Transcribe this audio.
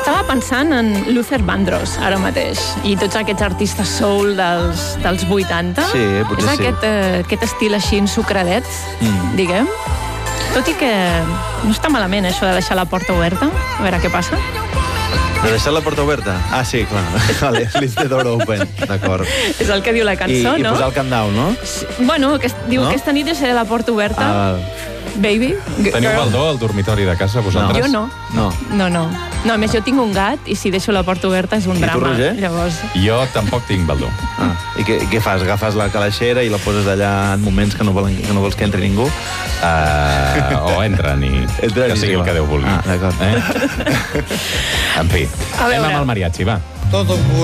Estava pensant en Luther Vandross, ara mateix, i tots aquests artistes soul dels 80. Sí, potser sí. És aquest estil així ensucradet, diguem. Tot i que no està malament, això de deixar la porta oberta. A veure què passa. De deixar la porta oberta? Ah, sí, clar. Vale, leave the door open. D'acord. És el que diu la cançó, no? I posar el countdown, no? Sí. Bueno, diu no? Aquesta nit deixaré la porta oberta. Baby. Teniu baldó al dormitori de casa, vosaltres? Jo no. No, a més, jo tinc un gat i si deixo la porta oberta és un drama. I tu, Roger? Llavors... Jo tampoc tinc baldó. I què fas? Agafes la calaixera i la poses allà en moments que no vols que entri ningú? O entren i que sigui el que Déu vulgui. D'acord. En fi, anem amb el mariachi, va. Todo